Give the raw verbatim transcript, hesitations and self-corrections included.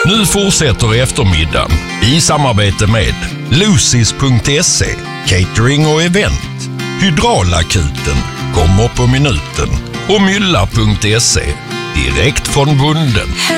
Nu fortsätter eftermiddagen i samarbete med Lucis punkt se, catering och event, Hydraulakuten, kommer på minuten och Mylla punkt se, direkt från bonden.